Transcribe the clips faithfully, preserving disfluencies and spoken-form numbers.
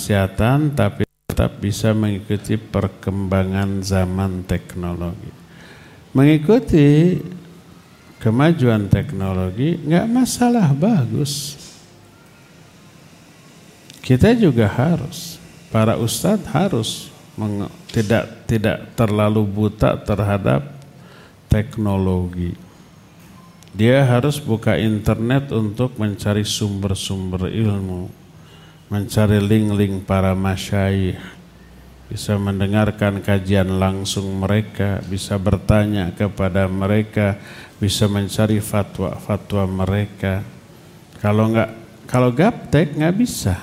kemaksiatan tapi tetap bisa mengikuti perkembangan zaman teknologi. Mengikuti kemajuan teknologi nggak masalah, bagus. Kita juga harus, para ustadz harus meng, tidak tidak terlalu buta terhadap teknologi. Dia harus buka internet untuk mencari sumber-sumber ilmu, mencari link-link para masyayikh, bisa mendengarkan kajian langsung mereka, bisa bertanya kepada mereka, bisa mencari fatwa-fatwa mereka. Kalau nggak, kalau gaptek nggak bisa.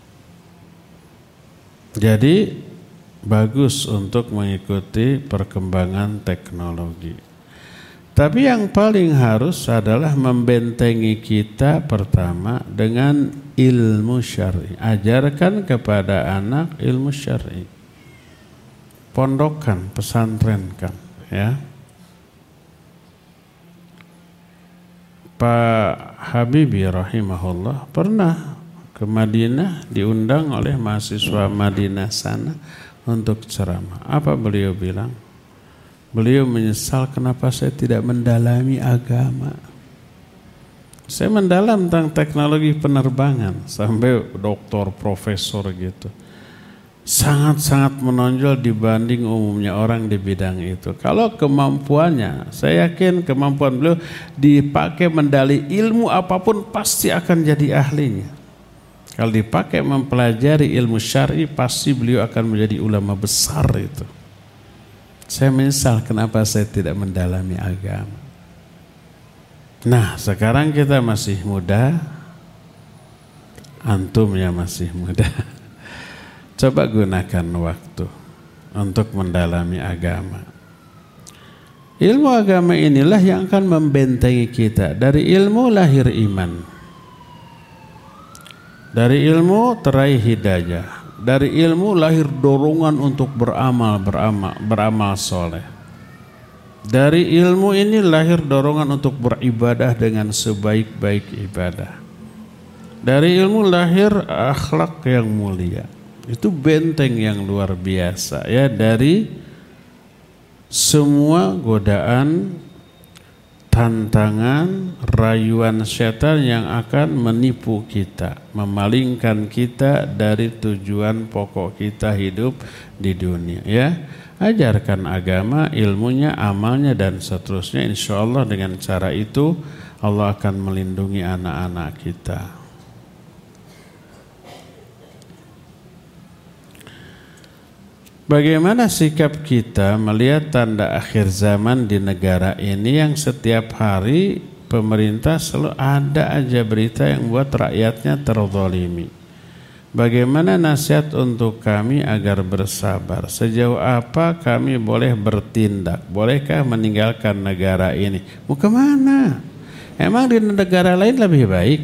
Jadi bagus untuk mengikuti perkembangan teknologi. Tapi yang paling harus adalah membentengi kita pertama dengan ilmu syar'i. Ajarkan kepada anak ilmu syar'i. Pondokkan, pesantrenkan, ya. Pak Habibie rahimahullah pernah ke Madinah, diundang oleh mahasiswa Madinah sana untuk ceramah. Apa beliau bilang? Beliau menyesal kenapa saya tidak mendalami agama. Saya mendalam tentang teknologi penerbangan sampai doktor, profesor gitu. Sangat-sangat menonjol dibanding umumnya orang di bidang itu. Kalau kemampuannya, saya yakin kemampuan beliau dipakai mendali ilmu apapun pasti akan jadi ahlinya. Kalau dipakai mempelajari ilmu syar'i pasti beliau akan menjadi ulama besar itu. Saya menyesal kenapa saya tidak mendalami agama. Nah, sekarang kita masih muda, antumnya masih muda. Coba gunakan waktu untuk mendalami agama. Ilmu agama inilah yang akan membentengi kita. Dari ilmu lahir iman. Dari ilmu teraih hidayah. Dari ilmu lahir dorongan untuk beramal, beramal, beramal soleh. Dari ilmu ini lahir dorongan untuk beribadah dengan sebaik-baik ibadah. Dari ilmu lahir akhlak yang mulia. Itu benteng yang luar biasa ya dari semua godaan, tantangan, rayuan setan yang akan menipu kita, memalingkan kita dari tujuan pokok kita hidup di dunia ya. Ajarkan agama, ilmunya, amalnya dan seterusnya. Insya Allah dengan cara itu Allah akan melindungi anak-anak kita. Bagaimana sikap kita melihat tanda akhir zaman di negara ini yang setiap hari pemerintah selalu ada aja berita yang buat rakyatnya terzalimi. Bagaimana nasihat untuk kami agar bersabar? Sejauh apa kami boleh bertindak? Bolehkah meninggalkan negara ini? Mau kemana? Emang di negara lain lebih baik?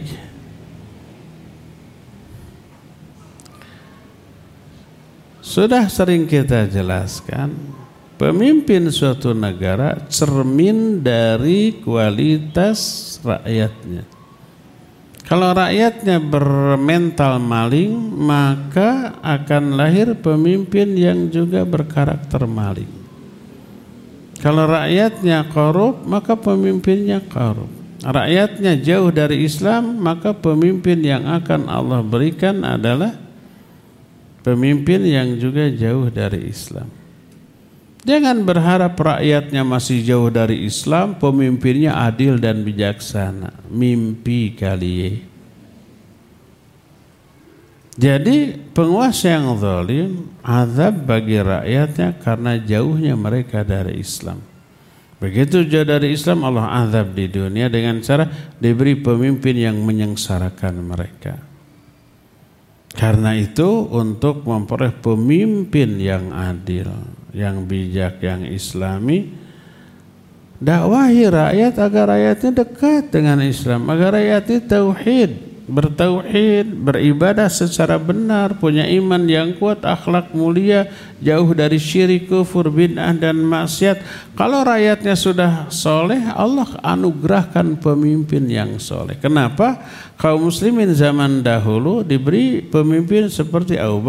Sudah sering kita jelaskan, pemimpin suatu negara cermin dari kualitas rakyatnya. Kalau rakyatnya bermental maling, maka akan lahir pemimpin yang juga berkarakter maling. Kalau rakyatnya korup, maka pemimpinnya korup. Rakyatnya jauh dari Islam, maka pemimpin yang akan Allah berikan adalah pemimpin yang juga jauh dari Islam. Jangan berharap rakyatnya masih jauh dari Islam, pemimpinnya adil dan bijaksana. Mimpi kali. Jadi penguasa yang zalim, azab bagi rakyatnya karena jauhnya mereka dari Islam. Begitu jauh dari Islam, Allah azab di dunia dengan cara diberi pemimpin yang menyengsarakan mereka. Karena itu untuk memperoleh pemimpin yang adil, yang bijak, yang islami, dakwahi rakyat agar rakyatnya dekat dengan Islam, agar rakyatnya tauhid, bertauhid, beribadah secara benar, punya iman yang kuat, akhlak mulia, jauh dari syirik, kufur, bid'ah dan maksiat. Kalau rakyatnya sudah soleh, Allah anugerahkan pemimpin yang soleh. Kenapa? Kaum muslimin zaman dahulu diberi pemimpin seperti Abu Bakar